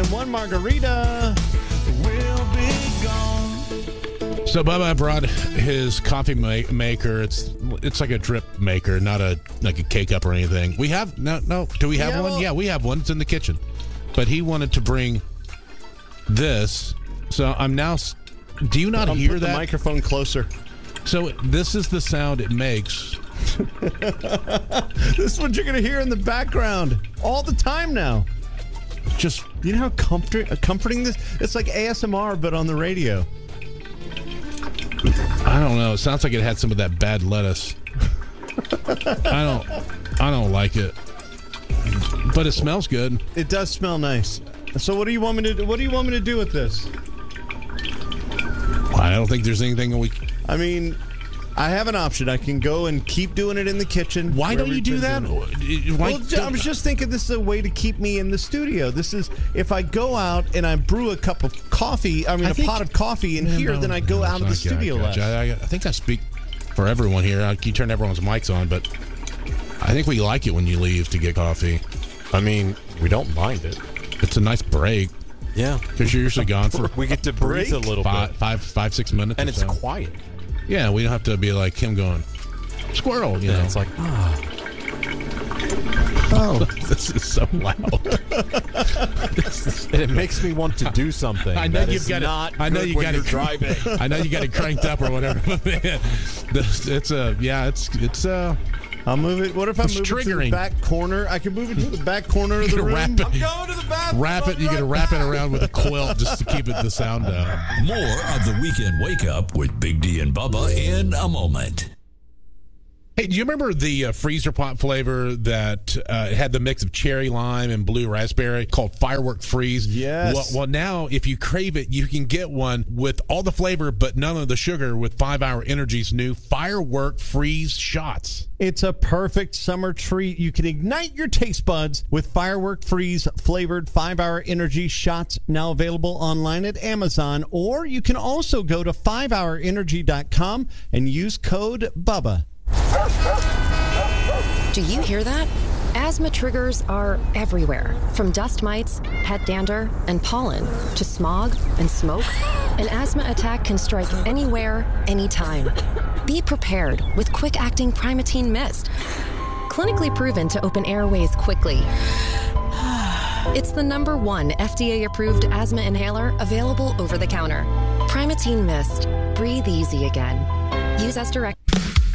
and one margarita. We'll be gone. So Bubba brought his coffee maker. It's like a drip maker, not like a K-Cup or anything. We have no. Do we have one? Yeah, we have one. It's in the kitchen. But he wanted to bring this. So I'm now. Do you not hear put that? The microphone closer. So this is the sound it makes. This is what you're going to hear in the background all the time now. Just, you know how comforting this? It's like ASMR, but on the radio. I don't know. It sounds like it had some of that bad lettuce. I don't like it, but it smells good. It does smell nice. So what do you want me to do? What do you want me to do with this? I don't think there's anything that we. I mean, I have an option. I can go and keep doing it in the kitchen. Why don't you do that? I was just thinking this is a way to keep me in the studio. This is if I go out and I brew a cup of coffee, a pot of coffee in here, then I go out of the studio less. I think I speak for everyone here. You turn everyone's mics on, but I think we like it when you leave to get coffee. I mean, we don't mind it. It's a nice break. Yeah. Because you're usually gone for... We get to breathe a little bit. 5-6 minutes. And it's quiet. Yeah, we don't have to be like him going, squirrel, you know. It's like, oh, this is so loud. And it makes me want to do something. I know you've got it. I know you got it driving. I know you got it cranked up or whatever. I'll move it. What if I move it to the back corner? I can move it to the back corner of the room. I'm going to the bathroom. Wrap it. You got to wrap it around with a quilt just to keep the sound down. More of the Weekend Wake Up with Big D and Bubba in a moment. Hey, do you remember the freezer pot flavor that had the mix of cherry lime and blue raspberry called Firework Freeze? Yes. Well, now if you crave it, you can get one with all the flavor but none of the sugar with 5 Hour Energy's new Firework Freeze shots. It's a perfect summer treat. You can ignite your taste buds with Firework Freeze flavored 5 Hour Energy shots, now available online at Amazon, or you can also go to 5hourenergy.com and use code BUBBA. Do you hear that? Asthma triggers are everywhere, from dust mites, pet dander, and pollen, to smog and smoke. An asthma attack can strike anywhere, anytime. Be prepared with quick-acting Primatene Mist. Clinically proven to open airways quickly. It's the #1 FDA-approved asthma inhaler available over the counter. Primatene Mist. Breathe easy again. Use as directed.